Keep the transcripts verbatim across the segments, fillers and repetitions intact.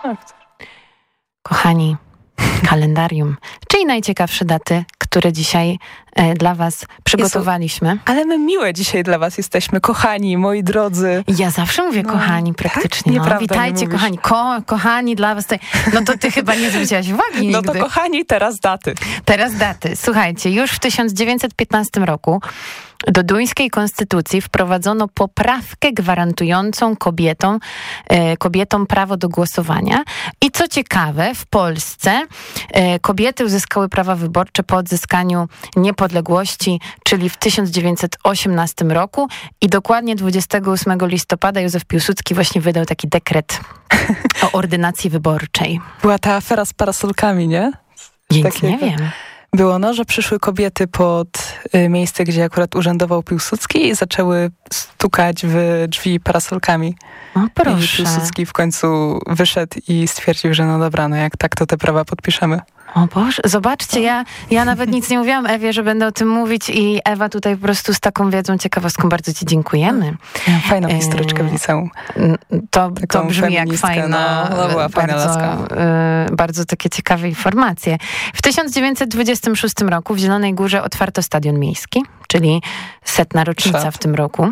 Kochani, kalendarium, czyli najciekawsze daty, które dzisiaj e, dla was przygotowaliśmy. Jezu, ale my miłe dzisiaj dla was jesteśmy, kochani, moi drodzy. Ja zawsze mówię no, kochani praktycznie. Tak? No. Witajcie, kochani. Ko, kochani dla was. Tutaj. No to ty chyba nie zwróciłaś uwagi No nigdy. to kochani, teraz daty. Teraz daty. Słuchajcie, już w tysiąc dziewięćset piętnastym roku do duńskiej konstytucji wprowadzono poprawkę gwarantującą kobietom, e, kobietom prawo do głosowania. I co ciekawe, w Polsce e, kobiety uzyskały prawa wyborcze po odzyskaniu niepodległości, czyli w tysiąc dziewięćset osiemnastym roku i dokładnie dwudziestego ósmego listopada Józef Piłsudski właśnie wydał taki dekret o ordynacji wyborczej. Była ta afera z parasolkami, nie? Nic Takie nie wiem. Było, no, że przyszły kobiety pod y, miejsce, gdzie akurat urzędował Piłsudski i zaczęły stukać w drzwi parasolkami. O, proszę. I Piłsudski w końcu wyszedł i stwierdził, że no dobra, no jak tak, to te prawa podpiszemy. O Boże, zobaczcie, ja, ja nawet nic nie mówiłam Ewie, że będę o tym mówić i Ewa tutaj po prostu z taką wiedzą, ciekawostką bardzo ci dziękujemy. Ja, fajną historyczkę w liceum. To, to brzmi jak fajna, no, była fajna bardzo, laska. y, bardzo takie ciekawe informacje. W tysiąc dziewięćset dwudziestym szóstym roku w Zielonej Górze otwarto Stadion Miejski, czyli setna rocznica Szat. w tym roku.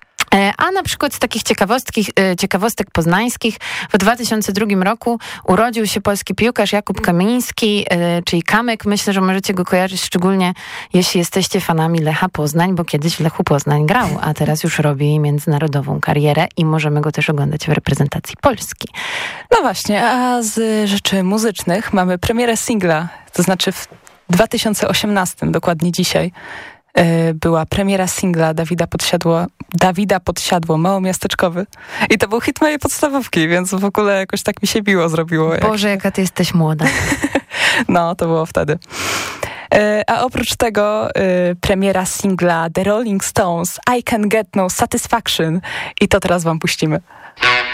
A na przykład z takich ciekawostek, ciekawostek poznańskich w dwa tysiące drugim roku urodził się polski piłkarz Jakub Kamiński, czyli Kamek. Myślę, że możecie go kojarzyć szczególnie jeśli jesteście fanami Lecha Poznań, bo kiedyś w Lechu Poznań grał, a teraz już robi międzynarodową karierę i możemy go też oglądać w reprezentacji Polski. No właśnie, a z rzeczy muzycznych mamy premierę singla, to znaczy w dwa tysiące osiemnastym, dokładnie dzisiaj, była premiera singla Dawida Podsiadło, Dawida Podsiadło, Małomiasteczkowy. I to był hit mojej podstawówki, więc w ogóle jakoś tak mi się miło zrobiło. Boże, jak... jaka ty jesteś młoda. No, to było wtedy. A oprócz tego premiera singla The Rolling Stones, I Can Get No Satisfaction. I to teraz wam puścimy.